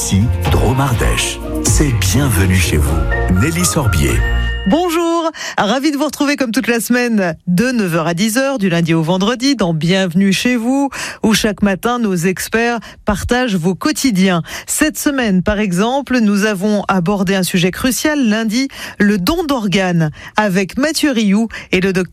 Ici, Drôme Ardèche. C'est bienvenue chez vous. Nelly Sorbier. Bonjour, ravi de vous retrouver comme toute la semaine de 9h à 10h du lundi au vendredi dans Bienvenue chez vous où chaque matin nos experts partagent vos quotidiens. Cette semaine par exemple, nous avons abordé un sujet crucial lundi, le don d'organes avec Mathieu Rioux et le docteur